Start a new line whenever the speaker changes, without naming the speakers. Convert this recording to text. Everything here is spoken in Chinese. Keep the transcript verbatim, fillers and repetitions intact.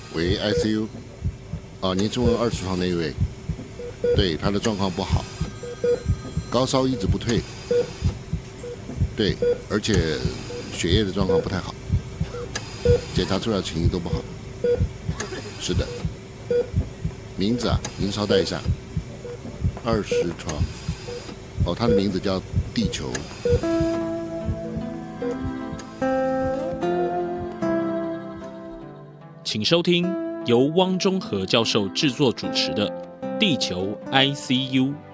喂 I C U， 啊，您是问二十床那一位？对，他的状况不好，高烧一直不退，对，而且血液的状况不太好，检查出来情形都不好。是的，名字啊，您稍待一下。二十床，哦，他的名字叫地球。
请收听由汪中和教授制作主持的《地球 I C U》。